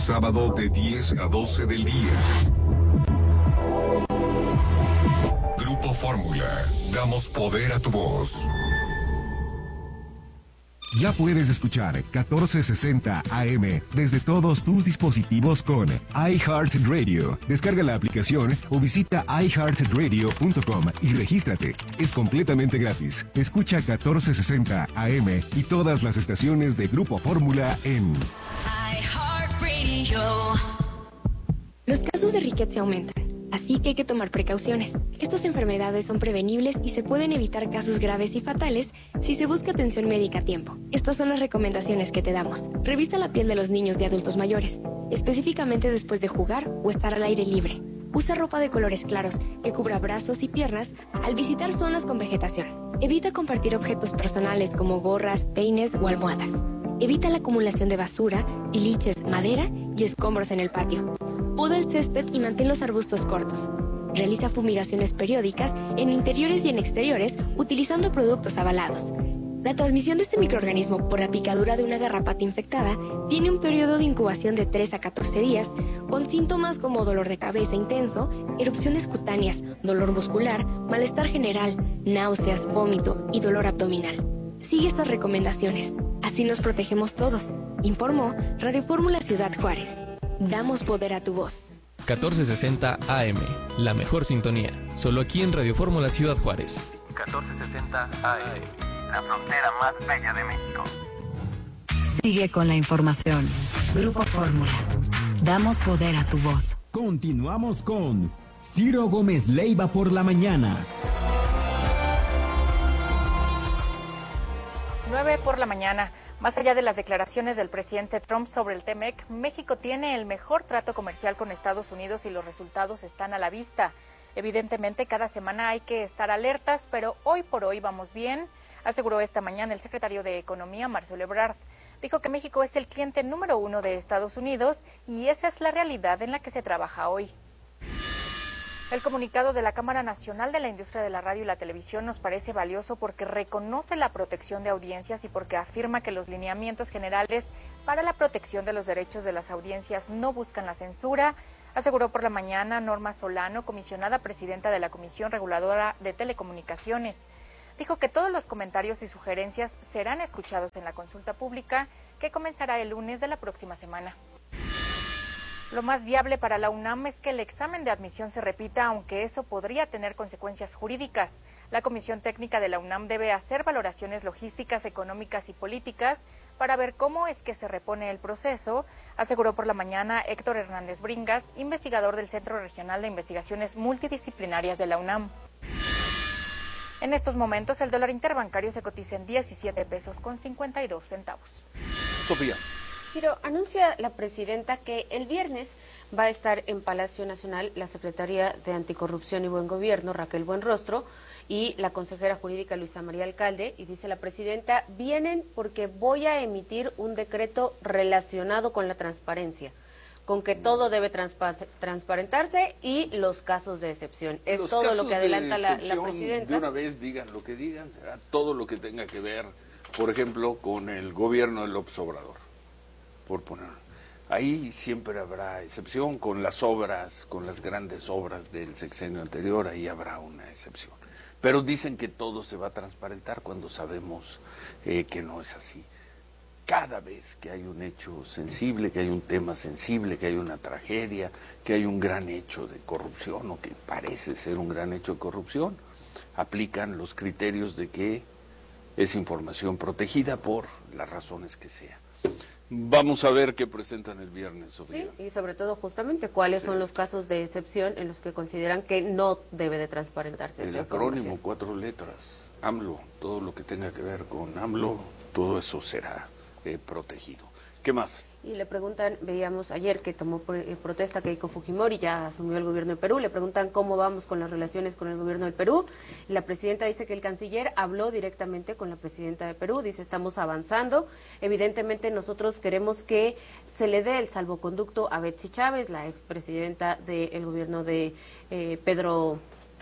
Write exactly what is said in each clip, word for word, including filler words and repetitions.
sábado de diez a doce del día. Grupo Fórmula, damos poder a tu voz. Ya puedes escuchar catorce sesenta A M desde todos tus dispositivos con iHeartRadio. Descarga la aplicación o visita i heart radio punto com y regístrate. Es completamente gratis. Escucha catorce sesenta A M y todas las estaciones de Grupo Fórmula en iHeartRadio. Los casos de riqueza aumentan, así que hay que tomar precauciones. Estas enfermedades son prevenibles y se pueden evitar casos graves y fatales si se busca atención médica a tiempo. Estas son las recomendaciones que te damos. Revisa la piel de los niños y adultos mayores, específicamente después de jugar o estar al aire libre. Usa ropa de colores claros que cubra brazos y piernas al visitar zonas con vegetación. Evita compartir objetos personales como gorras, peines o almohadas. Evita la acumulación de basura, tiliches, madera y escombros en el patio. Poda el césped y mantén los arbustos cortos. Realiza fumigaciones periódicas en interiores y en exteriores utilizando productos avalados. La transmisión de este microorganismo por la picadura de una garrapata infectada tiene un periodo de incubación de tres a catorce días, con síntomas como dolor de cabeza intenso, erupciones cutáneas, dolor muscular, malestar general, náuseas, vómito y dolor abdominal. Sigue estas recomendaciones. Así nos protegemos todos. Informó Radio Fórmula Ciudad Juárez. Damos poder a tu voz. catorce sesenta A M, la mejor sintonía. Solo aquí en Radio Fórmula Ciudad Juárez. catorce sesenta A M, la frontera más bella de México. Sigue con la información. Grupo Fórmula. Damos poder a tu voz. Continuamos con Ciro Gómez Leiva por la mañana. nueve por la mañana. Más allá de las declaraciones del presidente Trump sobre el T M E C, México tiene el mejor trato comercial con Estados Unidos y los resultados están a la vista. Evidentemente, cada semana hay que estar alertas, pero hoy por hoy vamos bien, aseguró esta mañana el secretario de Economía, Marcelo Ebrard. Dijo que México es el cliente número uno de Estados Unidos y esa es la realidad en la que se trabaja hoy. El comunicado de la Cámara Nacional de la Industria de la Radio y la Televisión nos parece valioso porque reconoce la protección de audiencias y porque afirma que los lineamientos generales para la protección de los derechos de las audiencias no buscan la censura, aseguró por la mañana Norma Solano, comisionada presidenta de la Comisión Reguladora de Telecomunicaciones. Dijo que todos los comentarios y sugerencias serán escuchados en la consulta pública que comenzará el lunes de la próxima semana. Lo más viable para la UNAM es que el examen de admisión se repita, aunque eso podría tener consecuencias jurídicas. La Comisión Técnica de la UNAM debe hacer valoraciones logísticas, económicas y políticas para ver cómo es que se repone el proceso, aseguró por la mañana Héctor Hernández Bringas, investigador del Centro Regional de Investigaciones Multidisciplinarias de la UNAM. En estos momentos, el dólar interbancario se cotiza en diecisiete pesos con cincuenta y dos centavos. Sofía. Ciro, anuncia la presidenta que el viernes va a estar en Palacio Nacional la secretaria de Anticorrupción y Buen Gobierno, Raquel Buenrostro, y la consejera jurídica Luisa María Alcalde, y dice la presidenta, vienen porque voy a emitir un decreto relacionado con la transparencia, con que todo debe transpa- transparentarse y los casos de excepción. Es los todo lo que adelanta la, la presidenta. De una vez digan lo que digan, será todo lo que tenga que ver, por ejemplo, con el gobierno de López Obrador. Por poner, ahí siempre habrá excepción, con las obras, con las grandes obras del sexenio anterior, ahí habrá una excepción. Pero dicen que todo se va a transparentar cuando sabemos eh, que no es así. Cada vez que hay un hecho sensible, que hay un tema sensible, que hay una tragedia, que hay un gran hecho de corrupción, o que parece ser un gran hecho de corrupción, aplican los criterios de que es información protegida por las razones que sean. Vamos a ver qué presentan el viernes, Sofía. Sí, y sobre todo justamente cuáles sí. son los casos de excepción en los que consideran que no debe de transparentarse. El acrónimo, cuatro letras, AMLO, todo lo que tenga que ver con AMLO, todo eso será eh, protegido. ¿Qué más? Y le preguntan, veíamos ayer que tomó protesta Keiko Fujimori, ya asumió el gobierno de Perú, le preguntan cómo vamos con las relaciones con el gobierno del Perú. La presidenta dice que el canciller habló directamente con la presidenta de Perú, dice estamos avanzando. Evidentemente nosotros queremos que se le dé el salvoconducto a Betsy Chávez, la expresidenta del gobierno de eh, Pedro...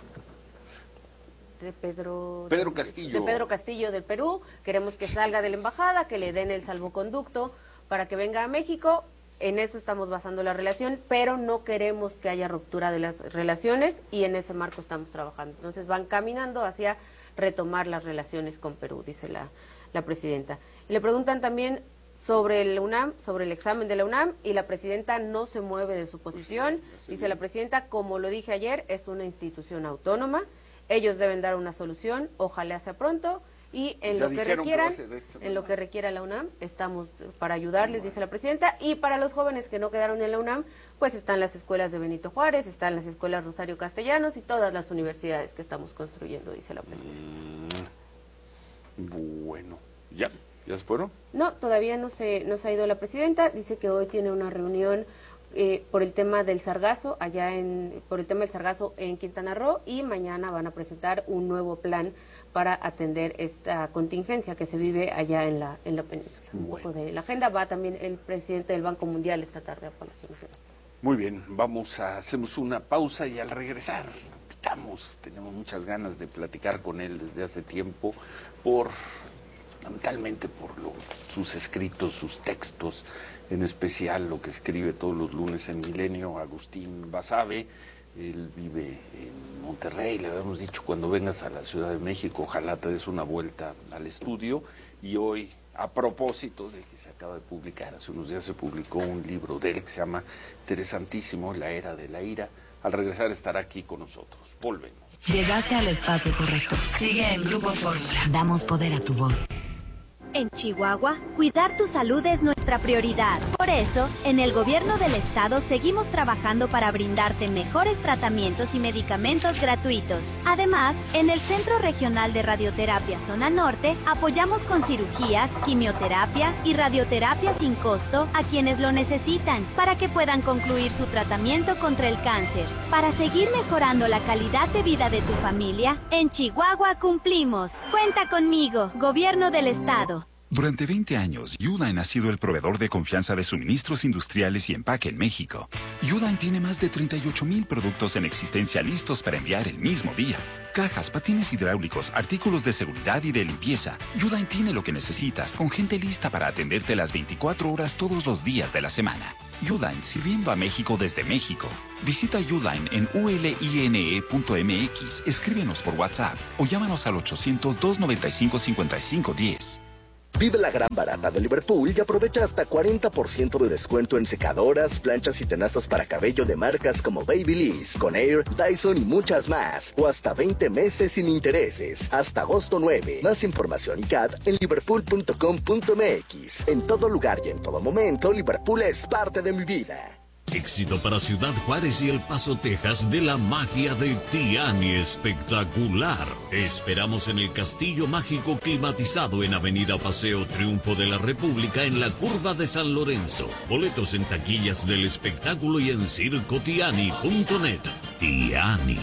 de Pedro... Pedro Castillo. De Pedro Castillo del Perú. Queremos que salga de la embajada, que le den el salvoconducto para que venga a México. en eso estamos basando la relación, pero no queremos que haya ruptura de las relaciones y en ese marco estamos trabajando. Entonces van caminando hacia retomar las relaciones con Perú, dice la, la presidenta. Le preguntan también sobre el UNAM, sobre el examen de la UNAM, y la presidenta no se mueve de su posición. Dice la presidenta, como lo dije ayer, es una institución autónoma, ellos deben dar una solución, ojalá sea pronto, y en lo que requieran, en lo que requiera la UNAM, estamos para ayudarles, dice la presidenta, y para los jóvenes que no quedaron en la UNAM, pues están las escuelas de Benito Juárez, están las escuelas Rosario Castellanos y todas las universidades que estamos construyendo, dice la presidenta. Mm, bueno, ya. ¿Ya se fueron? No, todavía no se, no se ha ido la presidenta. Dice que hoy tiene una reunión eh, por el tema del sargazo, allá en, por el tema del sargazo en Quintana Roo, y mañana van a presentar un nuevo plan para atender esta contingencia que se vive allá en la, en la península. Bueno. Un poco de la agenda. Va también el presidente del Banco Mundial esta tarde a Palacio Nacional. Muy bien, vamos a, hacemos una pausa y al regresar, estamos, tenemos muchas ganas de platicar con él desde hace tiempo por... fundamentalmente por lo, sus escritos, sus textos, en especial lo que escribe todos los lunes en Milenio, Agustín Basabe. Él vive en Monterrey, le habíamos dicho, cuando vengas a la Ciudad de México, ojalá te des una vuelta al estudio. Y hoy, a propósito de que se acaba de publicar, hace unos días se publicó un libro de él que se llama interesantísimo, La Era de la Ira. Al regresar estará aquí con nosotros. Volvemos. Llegaste al espacio correcto. Sigue en Grupo Fórmula. Damos poder a tu voz. En Chihuahua, cuidar tu salud es nuestra prioridad. Por eso, en el gobierno del estado seguimos trabajando para brindarte mejores tratamientos y medicamentos gratuitos. Además, en el Centro Regional de Radioterapia Zona Norte, apoyamos con cirugías, quimioterapia y radioterapia sin costo a quienes lo necesitan para que puedan concluir su tratamiento contra el cáncer. Para seguir mejorando la calidad de vida de tu familia, en Chihuahua cumplimos. Cuenta conmigo, Gobierno del Estado. Durante veinte años, Uline ha sido el proveedor de confianza de suministros industriales y empaque en México. Uline tiene más de treinta y ocho mil productos en existencia listos para enviar el mismo día. Cajas, patines hidráulicos, artículos de seguridad y de limpieza. Uline tiene lo que necesitas, con gente lista para atenderte las veinticuatro horas todos los días de la semana. Uline, sirviendo a México desde México. Visita Uline en u l i n e punto m x, escríbenos por WhatsApp o llámanos al ochocientos, doscientos noventa y cinco, cincuenta y cinco diez. Vive la gran barata de Liverpool y aprovecha hasta cuarenta por ciento de descuento en secadoras, planchas y tenazas para cabello de marcas como Babyliss, Conair, Dyson y muchas más. O hasta veinte meses sin intereses. Hasta agosto nueve. Más información y C A D en liverpool punto com punto m x. En todo lugar y en todo momento, Liverpool es parte de mi vida. Éxito para Ciudad Juárez y El Paso, Texas, de la magia de Tiani espectacular. Te esperamos en el Castillo Mágico climatizado en Avenida Paseo Triunfo de la República en la curva de San Lorenzo. Boletos en taquillas del espectáculo y en circo tiani punto net. Tiani.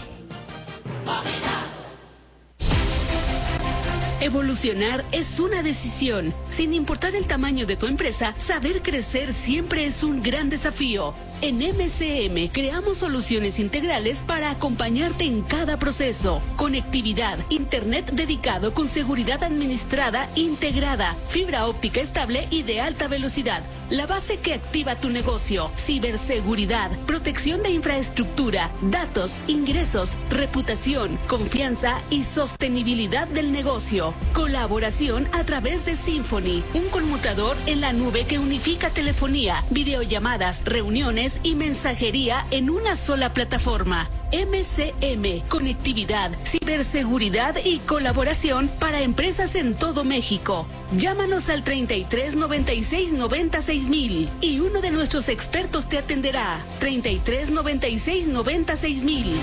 Evolucionar es una decisión. Sin importar el tamaño de tu empresa, saber crecer siempre es un gran desafío. En M C M creamos soluciones integrales para acompañarte en cada proceso. Conectividad, internet dedicado con seguridad administrada integrada, fibra óptica estable y de alta velocidad. La base que activa tu negocio, ciberseguridad, protección de infraestructura, datos, ingresos, reputación, confianza y sostenibilidad del negocio. Colaboración a través de Symphony, un conmutador en la nube que unifica telefonía, videollamadas, reuniones y mensajería en una sola plataforma. M C M, conectividad, ciberseguridad y colaboración para empresas en todo México. Llámanos al treinta y tres, noventa y seis, noventa y seis mil y uno de nuestros expertos te atenderá. treinta y tres, noventa y seis, noventa y seis mil.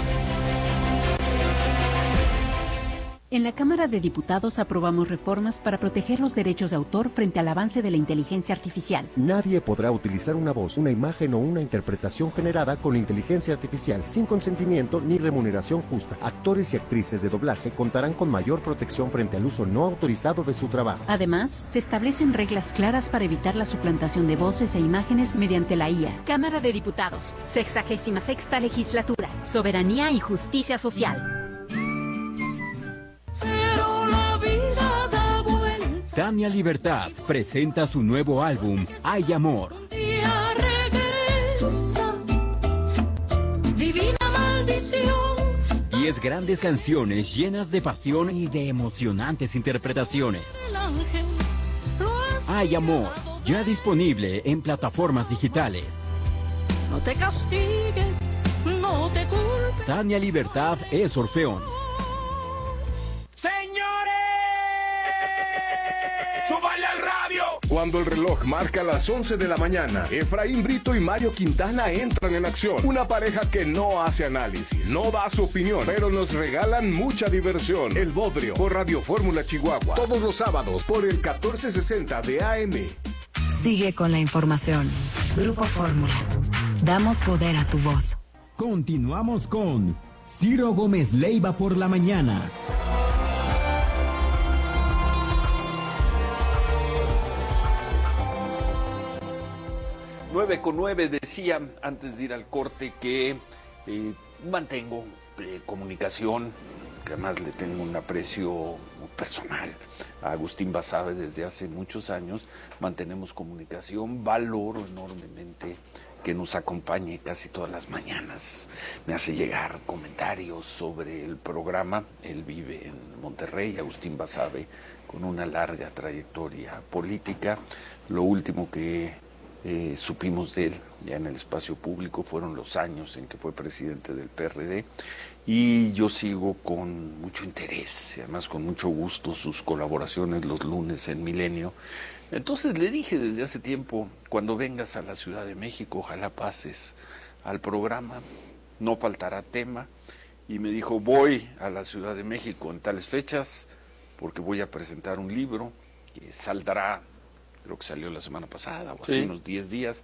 En la Cámara de Diputados aprobamos reformas para proteger los derechos de autor frente al avance de la inteligencia artificial. Nadie podrá utilizar una voz, una imagen o una interpretación generada con inteligencia artificial sin consentimiento ni remuneración justa. Actores y actrices de doblaje contarán con mayor protección frente al uso no autorizado de su trabajo. Además, se establecen reglas claras para evitar la suplantación de voces e imágenes mediante la I A. Cámara de Diputados, sexagésima sexta legislatura, soberanía y justicia social. Tania Libertad presenta su nuevo álbum, Hay Amor. diez grandes canciones llenas de pasión y de emocionantes interpretaciones. Hay amor, ya disponible en plataformas digitales. No te castigues, no te culpes. Tania Libertad es Orfeón. ¡Súbale al radio! Cuando el reloj marca las once de la mañana, Efraín Brito y Mario Quintana entran en acción. Una pareja que no hace análisis, no da su opinión, pero nos regalan mucha diversión. El Bodrio, por Radio Fórmula Chihuahua. Todos los sábados por el catorce sesenta de A M. Sigue con la información. Grupo Fórmula. Damos poder a tu voz. Continuamos con Ciro Gómez Leiva por la mañana. nueve con nueve, decía antes de ir al corte que eh, mantengo eh, comunicación, que además le tengo un aprecio personal a Agustín Basabe desde hace muchos años. Mantenemos comunicación, valoro enormemente que nos acompañe casi todas las mañanas. Me hace llegar comentarios sobre el programa. Él vive en Monterrey, Agustín Basabe, con una larga trayectoria política. Lo último que Eh, supimos de él ya en el espacio público fueron los años en que fue presidente del P R D, y yo sigo con mucho interés y además con mucho gusto sus colaboraciones los lunes en Milenio. Entonces le dije desde hace tiempo, cuando vengas a la Ciudad de México, ojalá pases al programa, no faltará tema. Y me dijo, voy a la Ciudad de México en tales fechas porque voy a presentar un libro que saldrá, creo que salió la semana pasada o hace sí. unos diez días,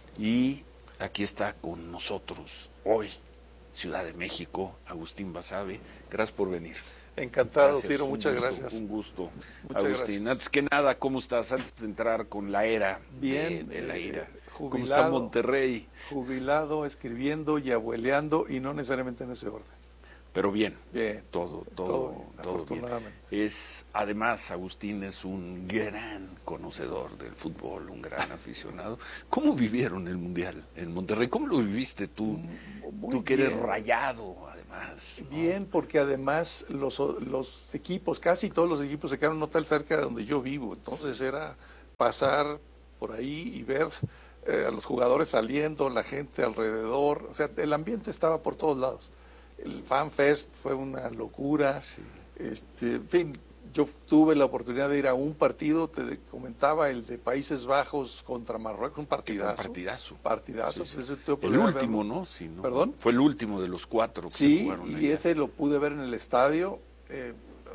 y aquí está con nosotros hoy, Ciudad de México, Agustín Basabe. Gracias por venir. Encantado, gracias, Ciro, muchas gusto, gracias. Un gusto, muchas Agustín. Gracias. Antes que nada, ¿cómo estás? Antes de entrar con la era Bien, de, de la ira. Eh, jubilado, ¿cómo está Monterrey? Jubilado, escribiendo y abueleando, y no necesariamente en ese orden. Pero bien, bien, todo, todo, todo, bien, todo afortunadamente. Bien. Es, además, Agustín es un gran conocedor del fútbol, un gran aficionado. ¿Cómo vivieron el Mundial en Monterrey? ¿Cómo lo viviste tú? Muy tú que eres bien. rayado, además. ¿no? Bien, porque además los, los equipos, casi todos los equipos se quedaron no tan cerca de donde yo vivo. Entonces era pasar por ahí y ver eh, a los jugadores saliendo, la gente alrededor. O sea, el ambiente estaba por todos lados. El Fan Fest fue una locura. Sí. Este, en fin, yo tuve la oportunidad de ir a un partido, te comentaba, el de Países Bajos contra Marruecos, un partidazo. Partidazo. Partidazo. Sí, sí. Ese el último, ¿no? Sí, ¿no? ¿Perdón? Fue el último de los cuatro que sí, se jugaron y allá. ese lo pude ver en el estadio. Eh,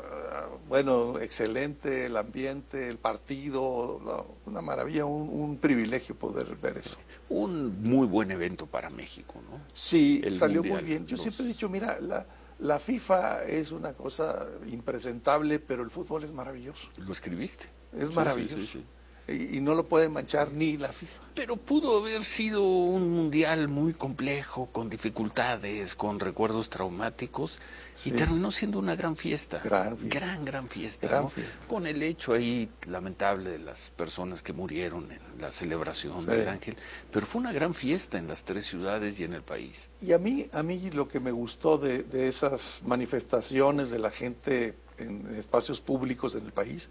bueno, excelente el ambiente, el partido, no, una maravilla, un, un privilegio poder ver eso. Un muy buen evento para México, ¿no? Sí, el salió mundial, muy bien. Yo los... siempre he dicho, mira, la, la FIFA es una cosa impresentable, pero el fútbol es maravilloso. Lo escribiste. Es sí, maravilloso. Sí, sí, sí. Y, y no lo puede manchar ni la FIFA. Pero pudo haber sido un mundial muy complejo, con dificultades, con recuerdos traumáticos, sí. y terminó siendo una gran fiesta. Gran fiesta. Gran, gran fiesta, gran ¿no? fiesta. Con el hecho ahí lamentable de las personas que murieron en la celebración sí. del Ángel. Pero fue una gran fiesta en las tres ciudades y en el país. Y a mí, a mí lo que me gustó de, de esas manifestaciones de la gente en espacios públicos en el país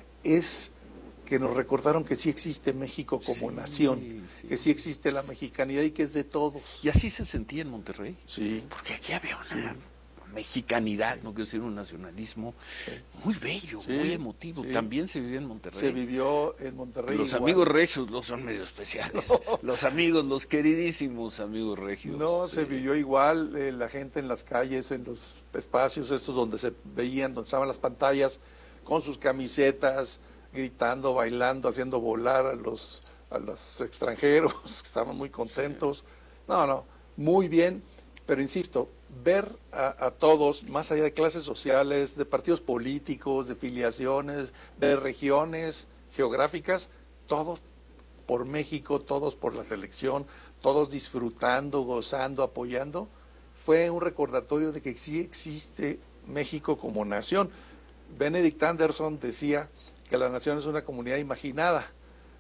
es que nos recordaron que sí existe México como sí, nación, sí. que sí existe la mexicanidad y que es de todos. ¿Y así se sentía en Monterrey? Sí. Porque aquí había una sí. mexicanidad, sí. no quiero decir un nacionalismo, sí. muy bello, sí. muy emotivo. Sí. También se vivió en Monterrey. Se vivió en Monterrey. Los igual. amigos regios no son medio especiales. No. Los amigos, los queridísimos amigos regios. No, sí. se vivió igual, eh, la gente en las calles, en los espacios estos donde se veían, donde estaban las pantallas, con sus camisetas, gritando, bailando, haciendo volar a los a los extranjeros, que estaban muy contentos. Sí. No, no, muy bien, pero insisto, ver a, a todos, más allá de clases sociales, de partidos políticos, de filiaciones, de regiones geográficas, todos por México, todos por la selección, todos disfrutando, gozando, apoyando, fue un recordatorio de que sí existe México como nación. Benedict Anderson decía que la nación es una comunidad imaginada.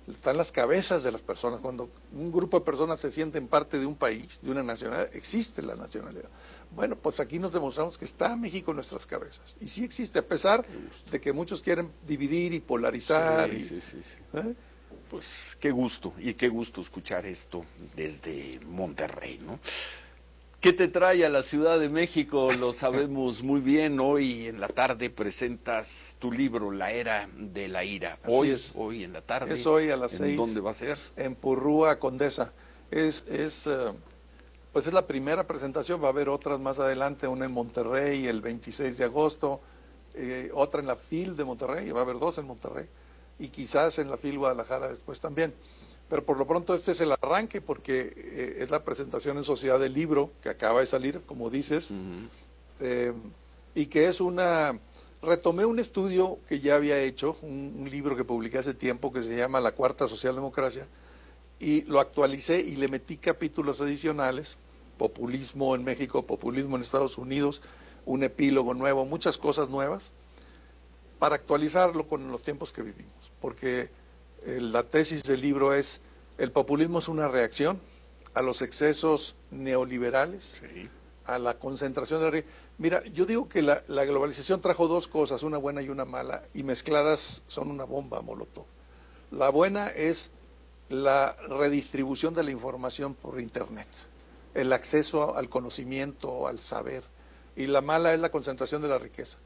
están las cabezas de las personas. Cuando un grupo de personas se sienten parte de un país, de una nacionalidad, existe la nacionalidad. Bueno, pues aquí nos demostramos que está México en nuestras cabezas. Y sí existe, a pesar de que muchos quieren dividir y polarizar. Sí, y, sí, sí, sí. ¿eh? Pues qué gusto, y qué gusto escuchar esto desde Monterrey, ¿no? ¿Qué te trae a la Ciudad de México? Lo sabemos muy bien. Hoy en la tarde presentas tu libro, La Era de la Ira. Así Hoy, es. hoy en la tarde. Es hoy a las ¿En seis. dónde va a ser? En Purrúa, Condesa. Es, es, uh, pues es la primera presentación, va a haber otras más adelante, una en Monterrey el veintiséis de agosto, eh, otra en la FIL de Monterrey, va a haber dos en Monterrey, y quizás en la FIL Guadalajara después también. Pero por lo pronto este es el arranque porque eh, es la presentación en sociedad del libro que acaba de salir, como dices, uh-huh. eh, y que es una... Retomé un estudio que ya había hecho, un, un libro que publiqué hace tiempo que se llama La Cuarta Socialdemocracia, y lo actualicé y le metí capítulos adicionales, populismo en México, populismo en Estados Unidos, un epílogo nuevo, muchas cosas nuevas, para actualizarlo con los tiempos que vivimos, porque... La tesis del libro es, el populismo es una reacción a los excesos neoliberales, sí. a la concentración de la... Mira, yo digo que la, la globalización trajo dos cosas, una buena y una mala, y mezcladas son una bomba molotov. La buena es la redistribución de la información por Internet, el acceso al conocimiento, al saber, y la mala es la concentración de la riqueza.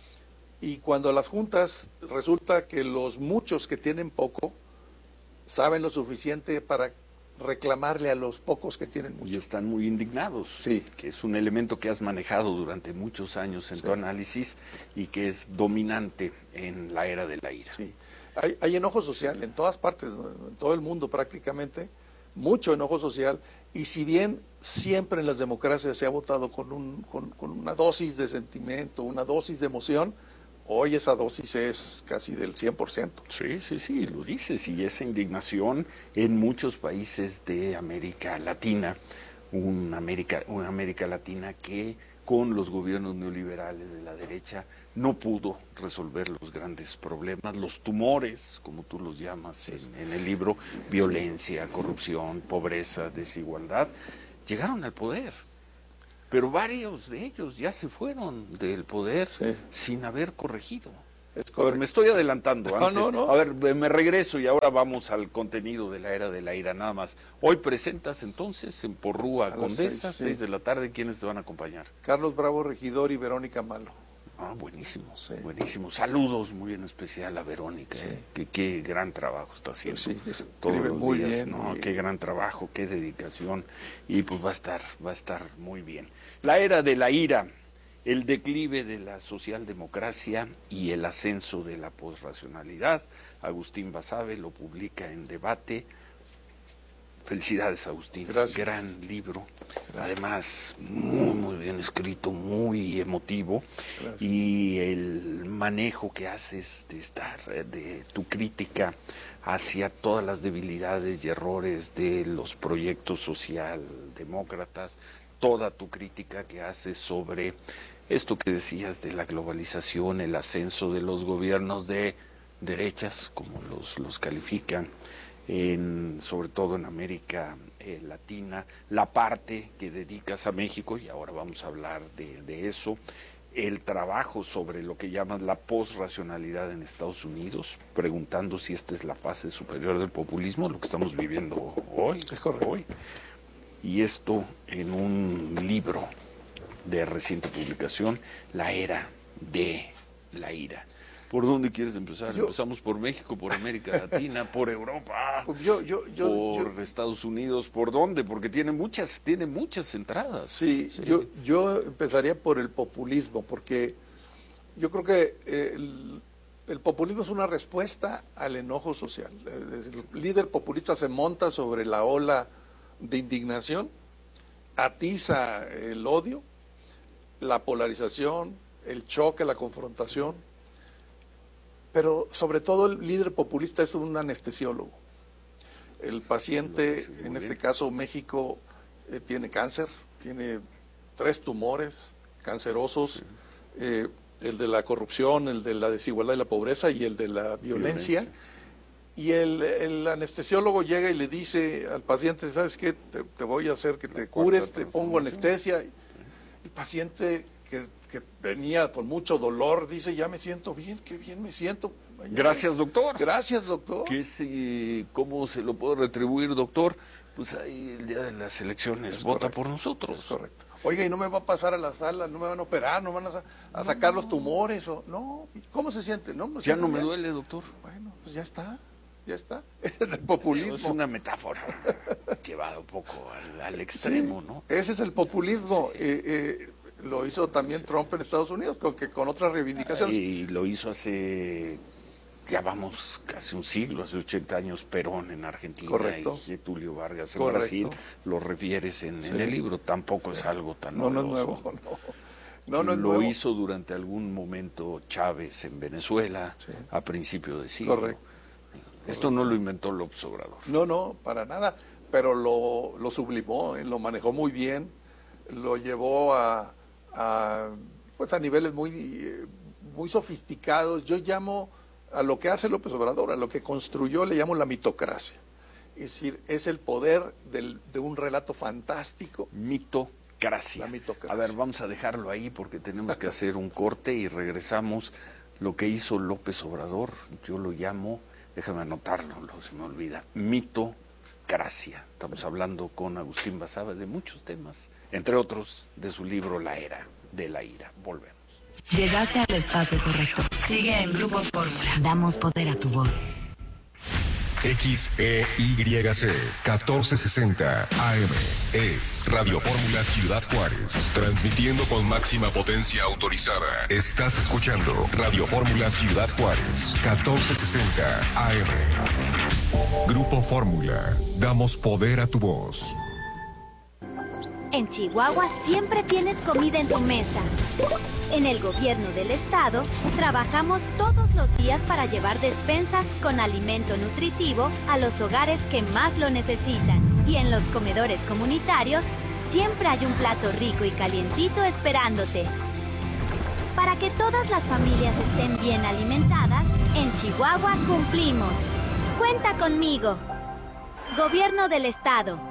Y cuando las juntas, resulta que los muchos que tienen poco saben lo suficiente para reclamarle a los pocos que tienen mucho. Y están muy indignados, sí. que es un elemento que has manejado durante muchos años en sí. tu análisis y que es dominante en la era de la ira. Sí. Hay, hay enojo social en todas partes, en todo el mundo prácticamente, mucho enojo social, y si bien siempre en las democracias se ha votado con, un, con, con una dosis de sentimiento, una dosis de emoción, hoy esa dosis es casi del cien por ciento. Sí, sí, sí, lo dices, y esa indignación en muchos países de América Latina, una América, una América Latina que con los gobiernos neoliberales de la derecha no pudo resolver los grandes problemas, los tumores, como tú los llamas en, en el libro, violencia, corrupción, pobreza, desigualdad, llegaron al poder. Pero varios de ellos ya se fueron del poder sí. sin haber corregido. Es a ver, me estoy adelantando no, antes. No, no. A ver, me regreso y ahora vamos al contenido de la era de la ira nada más. Hoy presentas entonces en Porrúa, Condesa, seis, seis sí. de la tarde. ¿Quiénes te van a acompañar? Carlos Bravo Regidor y Verónica Malo. Ah, buenísimo, sí. buenísimo. Saludos muy en especial a Verónica, sí. eh, que qué gran trabajo está haciendo sí, todos los muy días, bien, ¿no? Y... Qué gran trabajo, qué dedicación, y pues va a estar, va a estar muy bien. La era de la ira, el declive de la socialdemocracia y el ascenso de la posracionalidad. Agustín Basabe lo publica en Debate. Felicidades, Agustín. Gracias. Gran libro. Gracias. Además, muy, muy bien escrito, muy emotivo. Gracias. Y el manejo que haces de estar, de tu crítica hacia todas las debilidades y errores de los proyectos socialdemócratas, toda tu crítica que haces sobre esto que decías de la globalización, el ascenso de los gobiernos de derechas, como los, los califican, En, sobre todo en América eh, Latina, la parte que dedicas a México, y ahora vamos a hablar de, de eso, el trabajo sobre lo que llamas la posracionalidad en Estados Unidos, preguntando si esta es la fase superior del populismo, lo que estamos viviendo hoy, es correcto. hoy. Y esto en un libro de reciente publicación, La Era de la Ira. ¿Por dónde quieres empezar? Yo, Empezamos por México, por América Latina, por Europa, yo, yo, yo, por yo, Estados Unidos, ¿por dónde? Porque tiene muchas, tiene muchas entradas. Sí, sí. Yo, yo empezaría por el populismo, porque yo creo que el, el populismo es una respuesta al enojo social. El líder populista se monta sobre la ola de indignación, atiza el odio, la polarización, el choque, la confrontación. Pero sobre todo el líder populista es un anestesiólogo. El paciente, en este caso México, eh, tiene cáncer, tiene tres tumores cancerosos, eh, el de la corrupción, el de la desigualdad y la pobreza y el de la violencia. violencia. y el, el anestesiólogo llega y le dice al paciente, ¿sabes qué? Te, te voy a hacer que te cures, te pongo anestesia. El paciente que, que venía con mucho dolor dice, ya me siento bien, qué bien me siento. Gracias, doctor. Gracias, doctor. ¿Qué se, ¿Cómo se lo puedo retribuir, doctor? Pues ahí el día de las elecciones es vota correcto. Por nosotros. Es correcto. Oiga, y no me va a pasar a la sala, no me van a operar, no van a, a sacar no. los tumores. O, no, ¿cómo se siente? No, me ya no me bien. duele, doctor. Bueno, pues ya está, ya está. Es el populismo. Es una metáfora llevada un poco al, al extremo, sí, ¿no? Ese es el populismo. Sí. Eh, eh, lo hizo también sí. Trump en Estados Unidos, con, que, con otras reivindicaciones. Y lo hizo hace... Ya vamos casi un siglo, hace ochenta años, Perón en Argentina. Correcto. Y Getúlio Vargas en Correcto. Brasil, lo refieres en, sí. en el libro, tampoco es algo tan no, novedoso. No es nuevo, no. No, no es lo nuevo. hizo durante algún momento Chávez en Venezuela, sí. a principio de siglo. Correcto. Esto no lo inventó López Obrador. No, no, para nada, pero lo, lo sublimó, ¿eh? Lo manejó muy bien, lo llevó a, a, pues a niveles muy, muy sofisticados. Yo llamo... a lo que hace López Obrador, a lo que construyó, le llamo la mitocracia. Es decir, es el poder del, de un relato fantástico. Mitocracia. La mitocracia. A ver, vamos a dejarlo ahí porque tenemos que hacer un corte y regresamos. Lo que hizo López Obrador, yo lo llamo, déjame anotarlo, no se me olvida, mitocracia. Estamos hablando con Agustín Basabe de muchos temas, entre otros de su libro La Era de la Ira. Volvemos. Llegaste al espacio correcto. Sigue en Grupo Fórmula. Damos poder a tu voz. X E Y C catorce sesenta A M es Radio Fórmula Ciudad Juárez, transmitiendo con máxima potencia autorizada. Estás escuchando Radio Fórmula Ciudad Juárez, catorce sesenta A M. Grupo Fórmula, damos poder a tu voz. En Chihuahua siempre tienes comida en tu mesa. En el gobierno del estado, trabajamos todos los días para llevar despensas con alimento nutritivo a los hogares que más lo necesitan. Y en los comedores comunitarios, siempre hay un plato rico y calientito esperándote. Para que todas las familias estén bien alimentadas, en Chihuahua cumplimos. Cuenta conmigo. Gobierno del estado.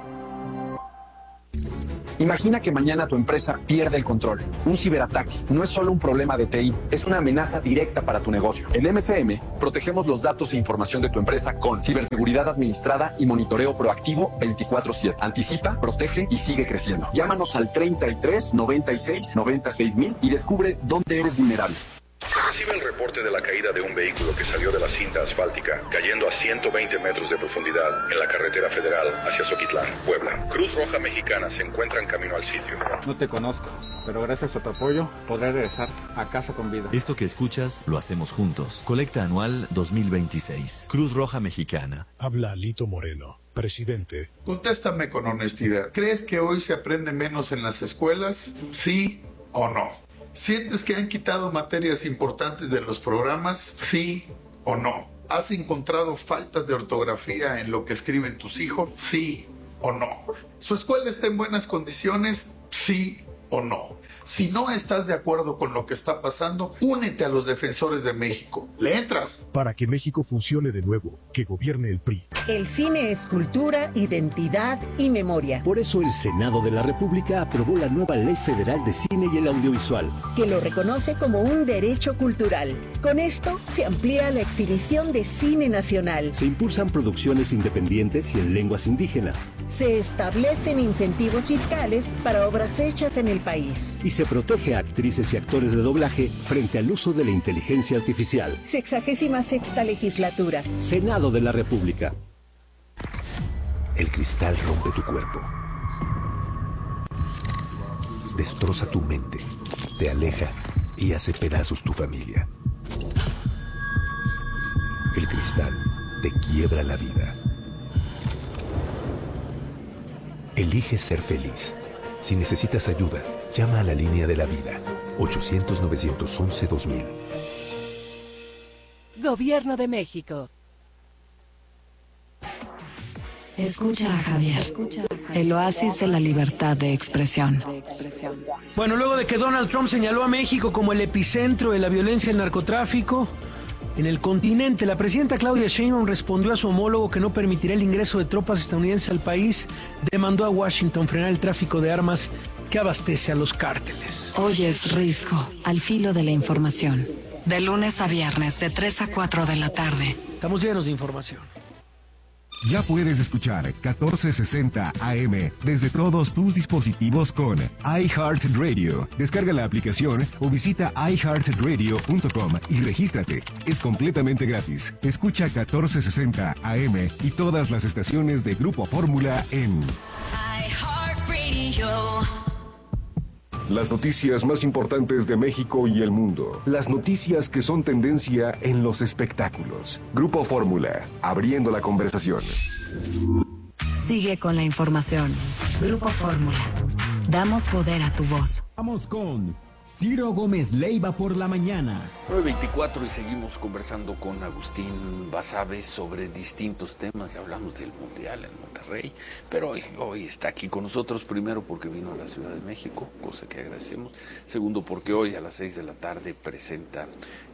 Imagina que mañana tu empresa pierde el control. Un ciberataque no es solo un problema de T I, es una amenaza directa para tu negocio. En M C M, protegemos los datos e información de tu empresa con ciberseguridad administrada y monitoreo proactivo veinticuatro siete. Anticipa, protege y sigue creciendo. Llámanos al treinta y tres, noventa y seis, noventa y seis mil y descubre dónde eres vulnerable. Se recibe el reporte de la caída de un vehículo que salió de la cinta asfáltica, cayendo a ciento veinte metros de profundidad en la carretera federal hacia Zoquitlán, Puebla. Cruz Roja Mexicana se encuentra en camino al sitio. No te conozco, pero gracias a tu apoyo podré regresar a casa con vida. Esto que escuchas lo hacemos juntos. Colecta anual dos mil veintiséis. Cruz Roja Mexicana. Habla Lito Moreno, presidente. Contéstame con honestidad. ¿Crees que hoy se aprende menos en las escuelas? ¿Sí o no? ¿Sientes que han quitado materias importantes de los programas? ¿Sí o no? ¿Has encontrado faltas de ortografía en lo que escriben tus hijos? ¿Sí o no? ¿Su escuela está en buenas condiciones? ¿Sí o no? Si no estás de acuerdo con lo que está pasando, únete a los defensores de México. ¿Le entras? Para que México funcione de nuevo, que gobierne el P R I. El cine es cultura, identidad y memoria. Por eso el Senado de la República aprobó la nueva Ley Federal de Cine y el Audiovisual, que lo reconoce como un derecho cultural. Con esto se amplía la exhibición de cine nacional. Se impulsan producciones independientes y en lenguas indígenas. Se establecen incentivos fiscales para obras hechas en el país. Y se protege a actrices y actores de doblaje frente al uso de la inteligencia artificial. Sexagésima sexta legislatura. Senado de la República. El cristal rompe tu cuerpo. Destroza tu mente. Te aleja y hace pedazos tu familia. El cristal te quiebra la vida. Elige ser feliz. Si necesitas ayuda, llama a la línea de la vida. ochocientos, novecientos once, dos mil. Gobierno de México. Escucha a Javier, el oasis de la libertad de expresión. Bueno, luego de que Donald Trump señaló a México como el epicentro de la violencia y el narcotráfico, en el continente. La presidenta Claudia Sheinbaum respondió a su homólogo que no permitirá el ingreso de tropas estadounidenses al país. Demandó a Washington frenar el tráfico de armas que abastece a los cárteles. Hoy es Risco, al filo de la información. De lunes a viernes, de tres a cuatro de la tarde. Estamos llenos de información. Ya puedes escuchar catorce sesenta A M desde todos tus dispositivos con iHeartRadio. Descarga la aplicación o visita i heart radio punto com y regístrate. Es completamente gratis. Escucha catorce sesenta A M y todas las estaciones de Grupo Fórmula en iHeartRadio. Las noticias más importantes de México y el mundo. Las noticias que son tendencia en los espectáculos. Grupo Fórmula, abriendo la conversación. Sigue con la información. Grupo Fórmula. Damos poder a tu voz. Vamos con Ciro Gómez Leiva por la mañana. nueve veinticuatro y seguimos conversando con Agustín Basabe sobre distintos temas. Ya hablamos del Mundial en Monterrey, pero hoy, hoy está aquí con nosotros, primero porque vino a la Ciudad de México, cosa que agradecemos. Segundo porque hoy a las seis de la tarde presenta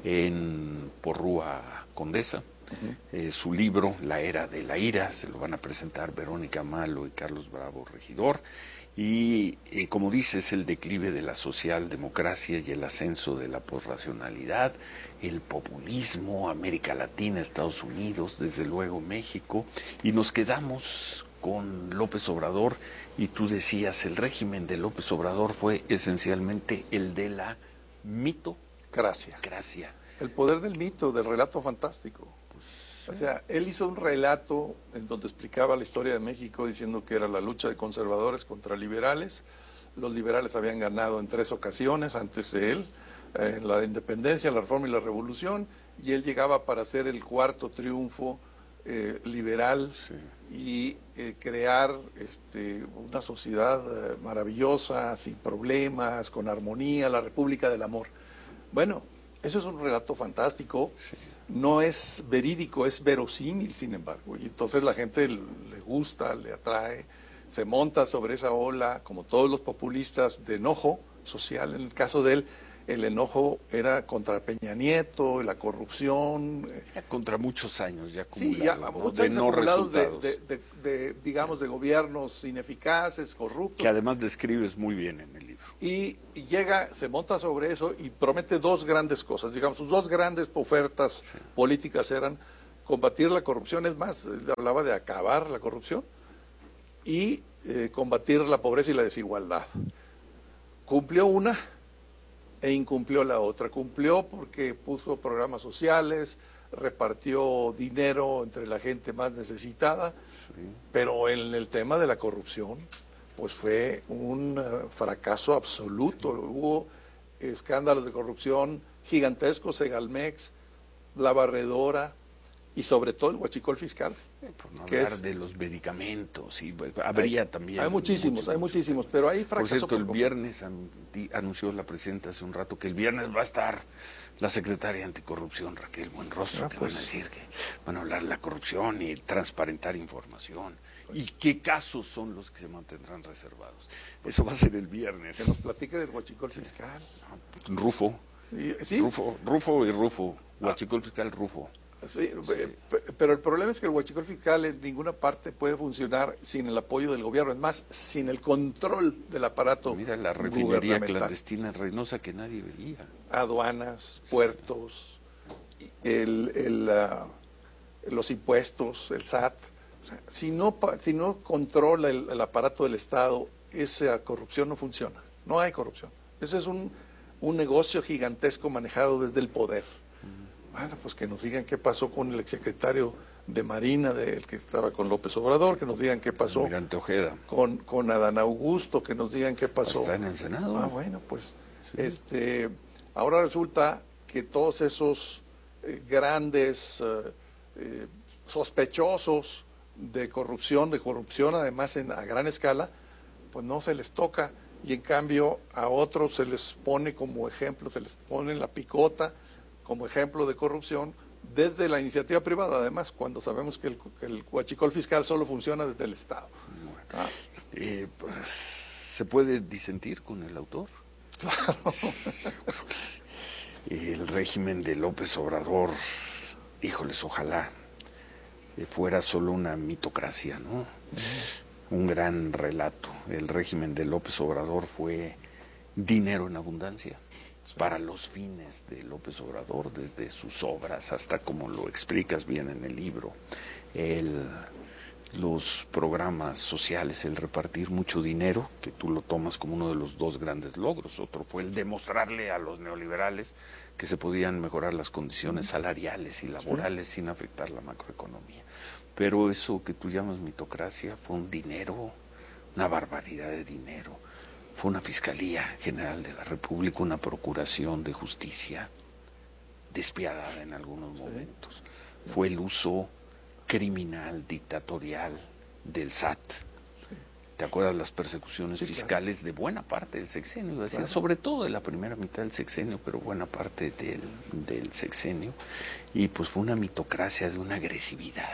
en Porrúa Condesa uh-huh. eh, su libro La Era de la Ira. Se lo van a presentar Verónica Malo y Carlos Bravo Regidor. Y, eh, como dices, el declive de la socialdemocracia y el ascenso de la posracionalidad, el populismo, América Latina, Estados Unidos, desde luego México, y nos quedamos con López Obrador, y tú decías, el régimen de López Obrador fue esencialmente el de la mitocracia. Gracia. El poder del mito, del relato fantástico. O sea, él hizo un relato en donde explicaba la historia de México diciendo que era la lucha de conservadores contra liberales. Los liberales habían ganado en tres ocasiones antes de él, en la independencia, la reforma y la revolución, y él llegaba para hacer el cuarto triunfo eh, liberal sí. y eh, crear este, una sociedad eh, maravillosa, sin problemas, con armonía, la República del Amor. Bueno, eso es un relato fantástico. Sí. No es verídico, es verosímil, sin embargo, y entonces la gente le gusta, le atrae, se monta sobre esa ola, como todos los populistas, de enojo social. En el caso de él, el enojo era contra Peña Nieto, la corrupción. Ya contra muchos años ya acumulados, sí, ya, ¿no? muchos de años no acumulados resultados. De, de, de, de, digamos, de gobiernos ineficaces, corruptos. Que además describes muy bien en el libro. Y, y llega, se monta sobre eso y promete dos grandes cosas. Digamos, sus dos grandes ofertas sí. políticas eran combatir la corrupción, es más, él hablaba de acabar la corrupción, y eh, combatir la pobreza y la desigualdad. Cumplió una e incumplió la otra. Cumplió porque puso programas sociales, repartió dinero entre la gente más necesitada, sí. pero en el tema de la corrupción pues fue un uh, fracaso absoluto. Hubo escándalos de corrupción gigantescos, Segalmex, La Barredora y sobre todo el huachicol fiscal. Eh, por no hablar es, de los medicamentos, y habría hay, también... Hay muchísimos, muchos, hay muchísimos, pero hay fracaso. Por cierto, el viernes anunció la presidenta hace un rato que el viernes va a estar la secretaria anticorrupción, Raquel Buenrostro, ah, que pues, van a decir que van a hablar de la corrupción y transparentar información. ¿Y qué casos son los que se mantendrán reservados? Eso va a ser el viernes. Que nos platique del huachicol fiscal. Rufo. ¿Y, ¿sí? Rufo, Rufo y Rufo. Huachicol fiscal, Rufo. Sí, sí, pero el problema es que el huachicol fiscal en ninguna parte puede funcionar sin el apoyo del gobierno, es más, sin el control del aparato. Mira la refinería clandestina en Reynosa que nadie veía. Aduanas, puertos, el, el, uh, los impuestos, el S A T. O sea, si no, si no controla el, el aparato del Estado, esa corrupción no funciona. No hay corrupción. Eso es un, un negocio gigantesco manejado desde el poder. Bueno, pues que nos digan qué pasó con el exsecretario de Marina, de, el que estaba con López Obrador, que nos digan qué pasó Almirante Ojeda. Con, con Adán Augusto, que nos digan qué pasó. Está en el Senado. Ah, bueno, pues sí. este, ahora resulta que todos esos eh, grandes eh, eh, sospechosos de corrupción, de corrupción además en, a gran escala, pues no se les toca, y en cambio a otros se les pone como ejemplo, se les pone en la picota como ejemplo de corrupción desde la iniciativa privada, además, cuando sabemos que el, que el huachicol fiscal solo funciona desde el Estado. Bueno, ah. eh, pues, ¿se puede disentir con el autor? Claro. El régimen de López Obrador híjoles, ojalá fuera solo una mitocracia, ¿no? Un gran relato. El régimen de López Obrador fue dinero en abundancia, sí, para los fines de López Obrador, desde sus obras hasta, como lo explicas bien en el libro, el, los programas sociales, el repartir mucho dinero, que tú lo tomas como uno de los dos grandes logros. Otro fue el demostrarle a los neoliberales que se podían mejorar las condiciones salariales y laborales, sí, sin afectar la macroeconomía. Pero eso que tú llamas mitocracia fue un dinero, una barbaridad de dinero. Fue una Fiscalía General de la República, una Procuración de Justicia despiadada en algunos momentos. Sí. Fue el uso criminal, dictatorial del S A T. Sí. ¿Te acuerdas las persecuciones sí, fiscales, claro, de buena parte del sexenio? Iba a decir, claro, sobre todo de la primera mitad del sexenio, pero buena parte del, del sexenio. Y pues fue una mitocracia de una agresividad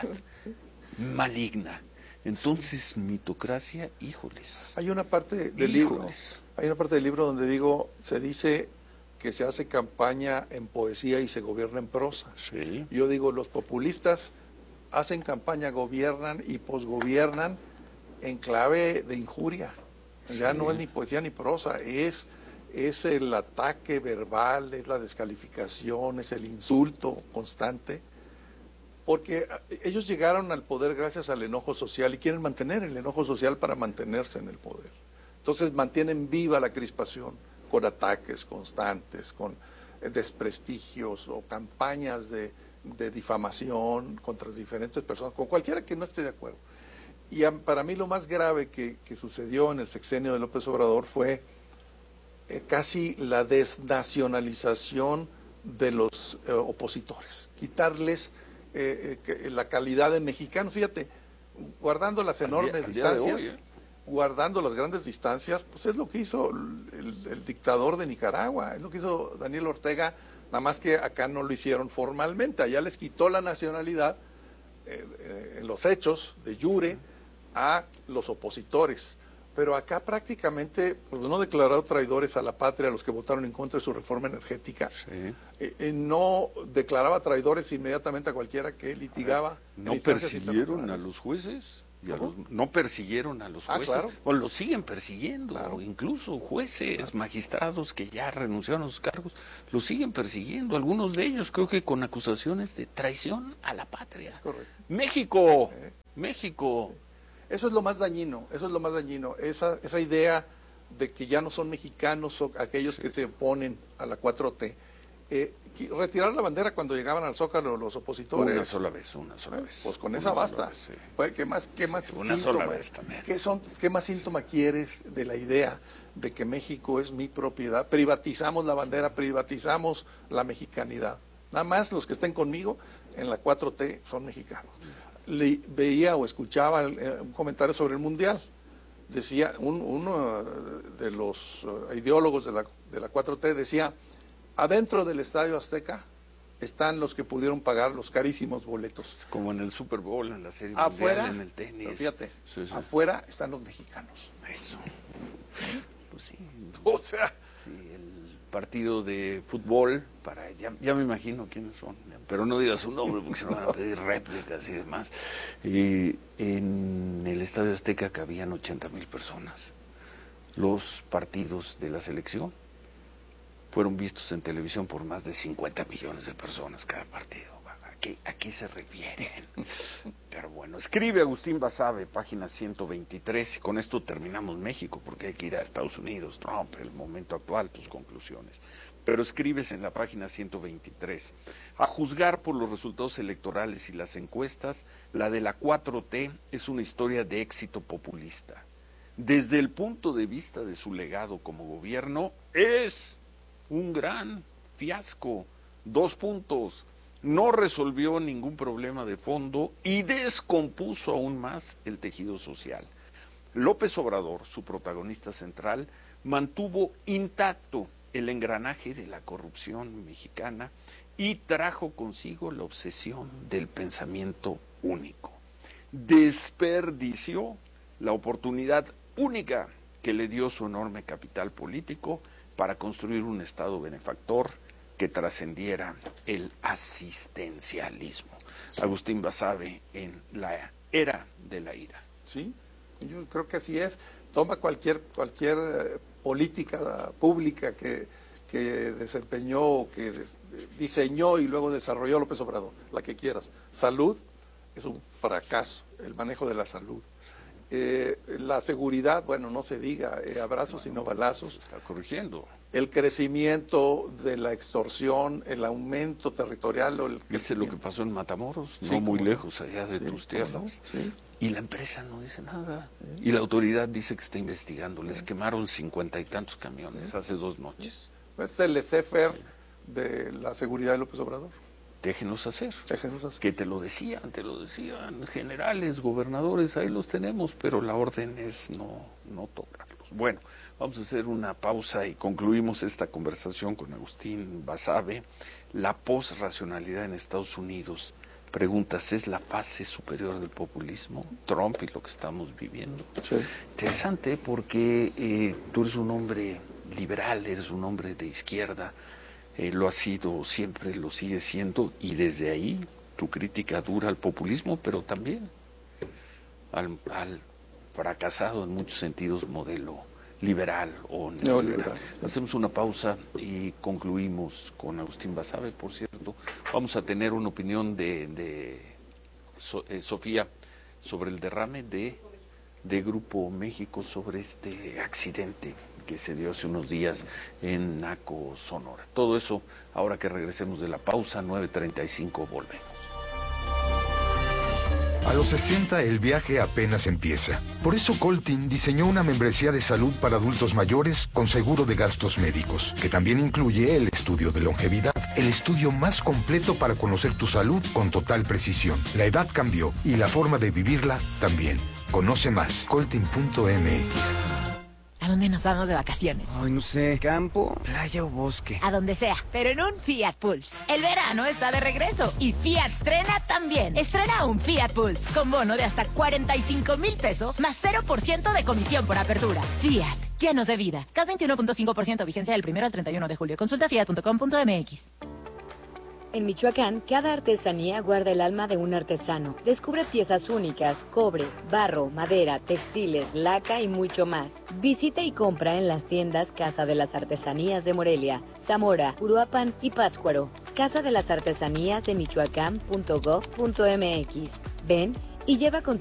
maligna. Entonces, mitocracia, híjoles. Hay una parte del libro, hay una parte del libro donde digo, se dice que se hace campaña en poesía y se gobierna en prosa. Sí. Yo digo, los populistas hacen campaña, gobiernan y posgobiernan en clave de injuria. Ya sí, no es ni poesía ni prosa, es, es el ataque verbal, es la descalificación, es el insulto constante. Porque ellos llegaron al poder gracias al enojo social y quieren mantener el enojo social para mantenerse en el poder. Entonces mantienen viva la crispación con ataques constantes, con desprestigios o campañas de, de difamación contra diferentes personas, con cualquiera que no esté de acuerdo. Y a, para mí lo más grave que, que sucedió en el sexenio de López Obrador fue eh, casi la desnacionalización de los eh, opositores, quitarles Eh, eh, la calidad de mexicanos. Fíjate, guardando las enormes al día, al día distancias, de hoy, ¿eh? guardando las grandes distancias, pues es lo que hizo el, el dictador de Nicaragua, es lo que hizo Daniel Ortega, nada más que acá no lo hicieron formalmente, allá les quitó la nacionalidad eh, eh, en los hechos de jure a los opositores. Pero acá prácticamente pues, no declaró traidores a la patria a los que votaron en contra de su reforma energética. Sí. Eh, eh, no declaraba traidores inmediatamente a cualquiera que litigaba. ¿No persiguieron a los jueces? Y a los, ¿No persiguieron a los jueces? Ah, claro. O los siguen persiguiendo, claro, incluso jueces, claro, magistrados que ya renunciaron a sus cargos, los siguen persiguiendo, algunos de ellos creo que con acusaciones de traición a la patria. Es correcto. México, eh. México. Eso es lo más dañino, eso es lo más dañino, esa, esa idea de que ya no son mexicanos o aquellos sí, que se oponen a la cuatro T. Eh, retirar la bandera cuando llegaban al Zócalo los opositores. Una sola vez, una sola vez. Pues con una esa basta. Vez, sí. Pues, ¿qué más, qué más sí, una síntoma, sola vez también. ¿qué, son, ¿Qué más síntoma quieres de la idea de que México es mi propiedad? Privatizamos la bandera, privatizamos la mexicanidad. Nada más los que estén conmigo en la cuatro T son mexicanos. Le, veía o escuchaba eh, un comentario sobre el Mundial. Decía, un, uno de los uh, ideólogos de la, de la cuatro T decía, adentro del Estadio Azteca están los que pudieron pagar los carísimos boletos. Como en el Super Bowl, en la serie afuera, mundial, en el tenis. Fíjate, sí, sí. Afuera están los mexicanos. Eso. Pues sí. O sea, sí, el partido de fútbol, para ya, ya me imagino quiénes son, pero no digas su nombre porque se van a pedir réplicas y demás. Y en el Estadio Azteca cabían ochenta mil personas. Los partidos de la selección fueron vistos en televisión por más de cincuenta millones de personas cada partido. ¿A qué, a qué se refieren? Pero bueno, escribe Agustín Basabe, página ciento veintitrés, y con esto terminamos México, porque hay que ir a Estados Unidos, Trump, el momento actual, tus conclusiones. Pero escribes en la página ciento veintitrés, a juzgar por los resultados electorales y las encuestas, la de la cuatro T es una historia de éxito populista. Desde el punto de vista de su legado como gobierno, es un gran fiasco. Dos puntos. No resolvió ningún problema de fondo y descompuso aún más el tejido social. López Obrador, su protagonista central, mantuvo intacto el engranaje de la corrupción mexicana y trajo consigo la obsesión del pensamiento único. Desperdició la oportunidad única que le dio su enorme capital político para construir un Estado benefactor que trascendiera el asistencialismo. Agustín Basabe en la era de la ira. Sí, yo creo que así es. Toma cualquier cualquier eh, política pública que, que desempeñó, que des, diseñó y luego desarrolló López Obrador, la que quieras. Salud es un fracaso, el manejo de la salud. Eh, la seguridad, bueno, no se diga, eh, abrazos y no balazos. Está corrigiendo. El crecimiento de la extorsión, el aumento territorial. O el ¿Viste lo que pasó en Matamoros? Sí, no muy no. lejos allá de Sí, tus tierras. No, sí. Y la empresa no dice nada. Sí. Y la autoridad dice que está investigando. Les quemaron cincuenta y tantos camiones sí. hace dos noches. Sí. Es el laissez-faire sí. de la seguridad de López Obrador. Déjenos hacer. Déjenos hacer. Que te lo decían, te lo decían generales, gobernadores, ahí los tenemos, pero la orden es no, no tocarlos. Bueno, vamos a hacer una pausa y concluimos esta conversación con Agustín Basabe. La posracionalidad en Estados Unidos, preguntas, ¿es la fase superior del populismo? Trump y lo que estamos viviendo. Sí. Interesante porque eh, tú eres un hombre liberal, eres un hombre de izquierda. Eh, lo ha sido siempre, lo sigue siendo, y desde ahí tu crítica dura al populismo, pero también al, al fracasado en muchos sentidos modelo liberal o neoliberal. No, hacemos una pausa y concluimos con Agustín Basabe. Por cierto, vamos a tener una opinión de, de so, eh, Sofía sobre el derrame de, de Grupo México, sobre este accidente que se dio hace unos días en Naco, Sonora. Todo eso, ahora que regresemos de la pausa, nueve treinta y cinco, volvemos. A los sesenta el viaje apenas empieza. Por eso Coltin diseñó una membresía de salud para adultos mayores con seguro de gastos médicos, que también incluye el estudio de longevidad, el estudio más completo para conocer tu salud con total precisión. La edad cambió y la forma de vivirla también. Conoce más, coltin punto m x. ¿A dónde nos vamos de vacaciones? Ay, no sé, campo, playa o bosque. A donde sea, pero en un Fiat Pulse. El verano está de regreso y Fiat estrena también. Estrena un Fiat Pulse con bono de hasta cuarenta y cinco mil pesos más cero por ciento de comisión por apertura. Fiat, llenos de vida. C A T veintiuno punto cinco por ciento vigencia del primero al treinta y uno de julio. Consulta fiat punto com punto m x. En Michoacán, cada artesanía guarda el alma de un artesano. Descubre piezas únicas, cobre, barro, madera, textiles, laca y mucho más. Visita y compra en las tiendas Casa de las Artesanías de Morelia, Zamora, Uruapan y Pátzcuaro. Casa de las Artesanías de Michoacán punto gov punto m x. Ven y lleva con